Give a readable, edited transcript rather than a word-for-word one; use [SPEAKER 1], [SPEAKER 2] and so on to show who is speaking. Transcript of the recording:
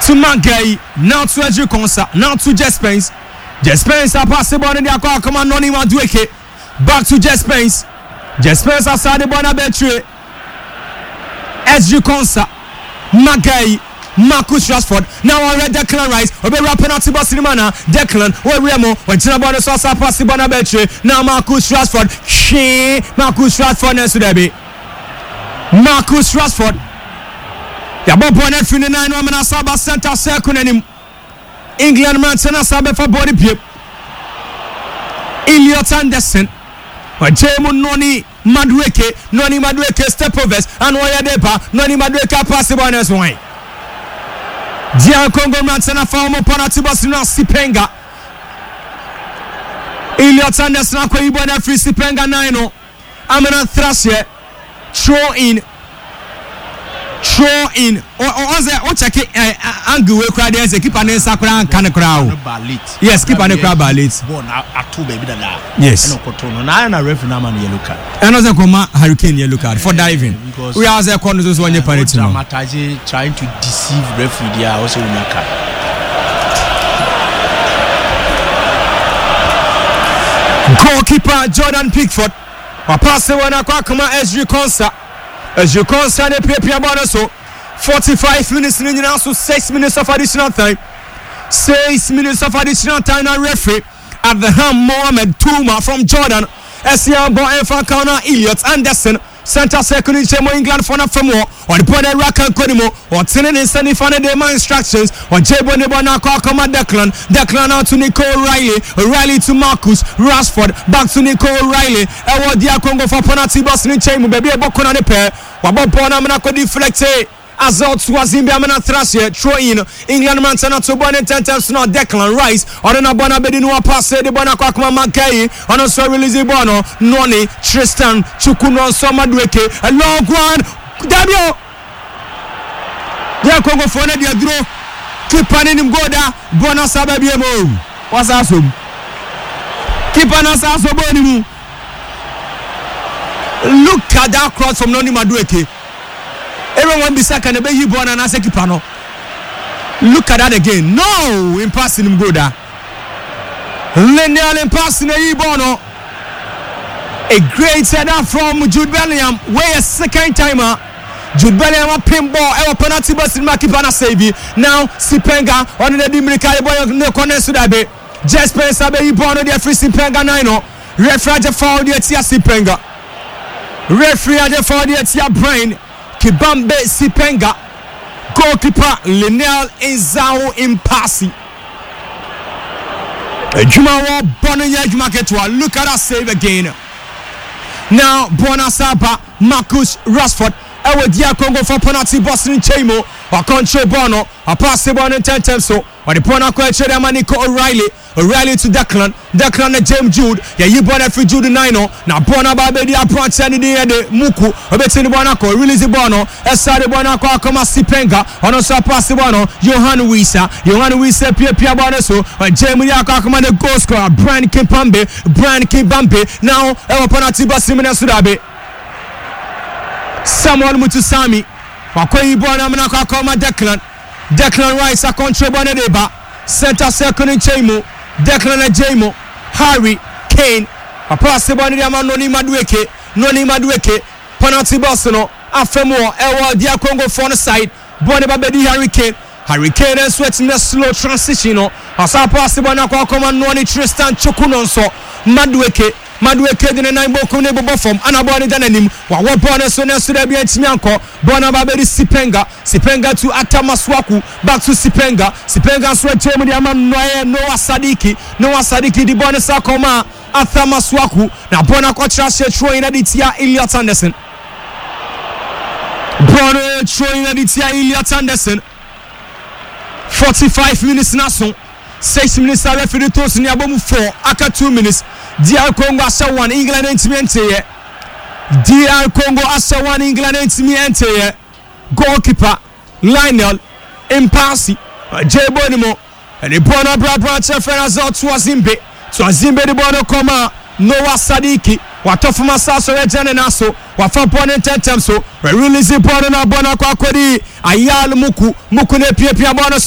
[SPEAKER 1] to Mangai, now to Ezri Konsa, now to Jess Spence. Jess Spence are passing ball in the aqua, come on, Noni Madueke. Back to Jess Spence. Jess Spence outside the Bona Betray. Ezri Konsa, Mangai, Marcus Rashford. Now I read Declan Rice. We'll be wrapping up to Barcelona. Declan, where Remo, when Tina Sauce pass the Bona Betray. Now Marcus Rashford. Marcus Rashford next to Debbie. Marcus Rashford. Yabo bonnet fin the 9 woman asaba center circle him. England man tena sabe for body pip. Elliot Anderson. Jemu Noni Madueke step overs and Waya Depa Noni Madueke pass the bonus wine. Dia Congo man tena form penalty box na Sipenga. Elliot Anderson akwa ibona free Sipenga 9. Amena thrash here. Throw in. Or check it angle where crowd is keep an sakura and can crowd. Yes, keep an crowd ballet. Yes. And another coma hurricane yellow card for diving. We are the corners when you put it
[SPEAKER 2] trying to deceive referee. They are also in a car.
[SPEAKER 1] Goalkeeper Jordan Pickford. A pass the one Akama Ezri Konsa. As you consider the Pia Bonaso, 45 minutes in the so 6 minutes of additional time. 6 minutes of additional time and referee at the hand Mohamed Touma from Jordan. SCR Boy and Falcona Elliot Anderson. Center second in Chemo England for not from war. Or the point of Rakan Kodimo. Or Tinin and Sunny Fanny Day my instructions. Or Jabo Nebona Kakama Declan. Declan out to Nicole Riley. Riley to Marcus Rashford. Back to Nicole Riley. Ewa Dia Congo for penalty box in Chemo. Baby a bokona de pair. Wabopona Manako deflecte. Azot Swazimbi Amana Thrasher. Throw in. England man to Bonnet 10 times not Declan Rice. Or the Bona Bedinua pass the Bona Kakama Makai. On also release Bono. Noni Tristan Chukuno Somadweke. A long one. Dabio. Dia Congo for the draw. Keep on in him go da. Bona Sababiemo. What's awesome? Keep on us also Bonimu. Look at that cross from Noni Madueke. Everyone be second, be you born and I say Kipano. Look at that again. No, in passing him good. Lineal in passing a Bono. A great header from Jude Bellingham. Where a second timer. Jude Bellingham a pinball. Ewa penalty bus in Makipana save. Now Sipenga on the Dimrika boy no connect to that be. Just Spencer be Bono the free Sipenga 9. Referee foul the Tia Sipenga. Referee foul the Tia Brain. Kibambe Sipenga. Goalkeeper Lineal Izao Impasi. Jumawa Bonanya Jumaketwa. Look at that save again. Now Bonasaba Marcus Rashford. Ewe Dia Congo for penalty box in Chemo. Or control Bono. A pass the ball in 10 times so. Or the Bona Queche Maniko O'Reilly to Declan and James Jude. Yeah, you born every Jude 9. Now Bona Baby approach any day the Muku. A bit in the Bonako, release the Bono. Esa the Bonako come as Sipenga. On also pass the Bono. Johan Wisa, Pia Bonaso. Jamie Yaka come on the goal scorer. Brian Kimpambe. Now our penalty bus in Sudabe. Samuel Mutusami. Wakoyi Bona Manaka come at Declan Rice a control Bonadeba. Center second in Chemo. Declan and Jamo. Harry Kane. A pass the Bonadama Noni Madueke. Penalty Bosano. Afemo. Ewa Dia Congo for the side. Bonaba Bedi Harry Kane and sweating the slow transition. As I pass the Bonako come on Noni Tristan Chukunonso. Madueke in the 9 boko nebo bofom anaboni danenim wa wabona so na so da bia timianko bona babedi Sipenga to Atamaswaku back to Sipenga so chemu di ama Noah Sadiki di bona sakoma Atamaswaku na bona kwa trashe throw in aditia Elliot Anderson 45 minutes na so 6 minutes a referee to so ni abomu 4 aka 2 minutes DR Congo asa 1 England entimente ye DR Congo asa 1 England entimente ye goalkeeper Lionel Impasi Jebonimo and the Bono Bra Chefena Swazimbe the Bono Koma Noah Sadiki watofuma saso rejene naso wafa pone tentem so release Bono na Bono kwa kodi ayal muku ne pia Bono